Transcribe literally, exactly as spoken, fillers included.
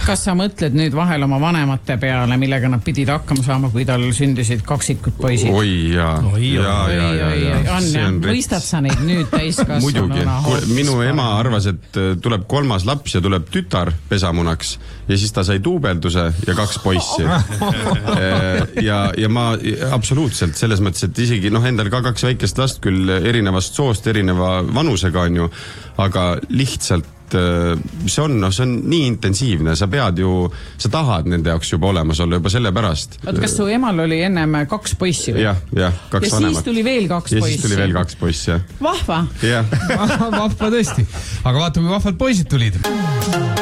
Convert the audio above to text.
kas sa mõtled nüüd vahel oma vanemate peale, millega nad pidid hakkama saama, kui tal sündisid kaksikud poisid? Oi jaa. Oi, ja, ja, ja, ja. On, ja. Mõistad sa neid nüüd täiskasvanuna? Muidugi. Minu ema arvas, et tuleb kolmas laps ja tuleb tütar pesamunaks ja siis ta sai duubelduse ja kaks poissi. ja, ja ma absoluutselt selles mõttes, et isegi noh, endal ka kaks väikest last küll erinevast soost, erineva vanusega on ju, aga lihtsalt see on, no, see on nii intensiivne, sa pead ju, sa tahad nende jaoks juba olemas olla juba selle pärast. Oot, kas su emal oli ennem kaks poissi? Jah, jah, kaks ja vanemat. Siis tuli veel kaks ja poissi. Ja siis tuli veel kaks poissi, jah. Vahva. Jah. Vahva tõesti. Aga vaata, kui vahvad poisid tulid.